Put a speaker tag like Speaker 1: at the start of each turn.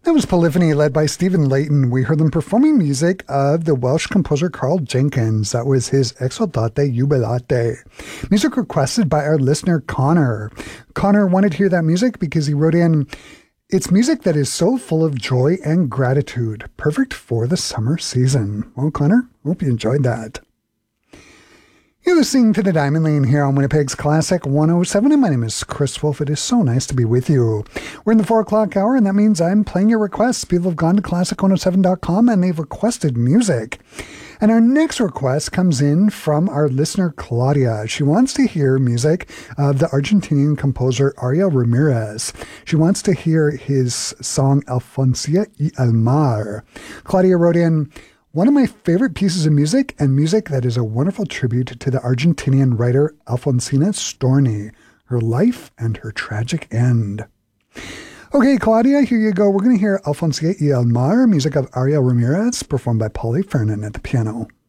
Speaker 1: That was Polyphony, led by Stephen Layton. We heard them performing music of the Welsh composer Carl Jenkins. That was his Exultate Jubilate. Music requested by our listener Connor. Connor wanted to hear that music because he wrote in, "It's music that is so full of joy and gratitude. Perfect for the summer season." Well, Connor, hope you enjoyed that. You're listening to The Diamond Lane here on Winnipeg's Classic 107, and my name is Chris Wolf. It is so nice to be with you. We're in the 4 o'clock hour, and that means I'm playing your requests. People have gone to classic107.com, and they've requested music. And our next request comes in from our listener, Claudia. She wants to hear music of the Argentinian composer Ariel Ramirez. She wants to hear his song Alfonsina y el Mar. Claudia wrote in, "One of my favorite pieces of music, and music that is a wonderful tribute to the Argentinian writer Alfonsina Storni, her life and her tragic end." Okay, Claudia, here you go. We're going to hear Alfonsina y el Mar, music of Ariel Ramirez, performed by Polly Fernan at the piano.